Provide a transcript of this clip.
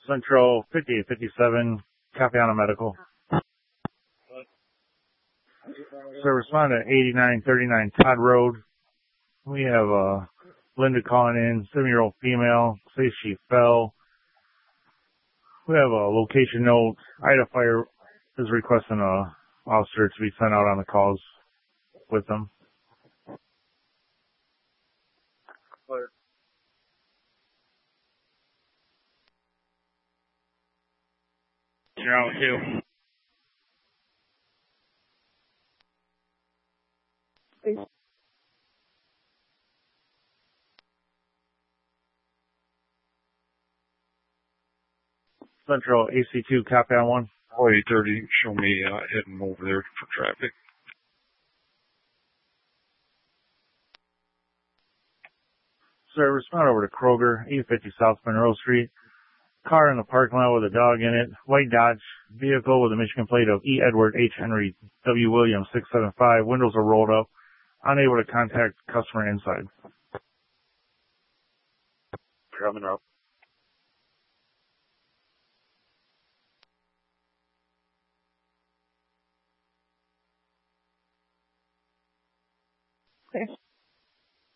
Central 5857, Capiana Medical. So respond to 8939 Todd Road. We have Linda calling in, 7-year-old female, says she fell. We have a location note. Ida Fire is requesting a officer to be sent out on the calls with them. You're out too. Central AC2 Capian 1. Oh, 830, show me heading over there for traffic. Sir, respond over to Kroger, 850 South Monroe Street. Car in the parking lot with a dog in it. White Dodge vehicle with a Michigan plate of E. Edward H. Henry W. Williams 675. Windows are rolled up. Unable to contact customer inside. Coming up. Okay.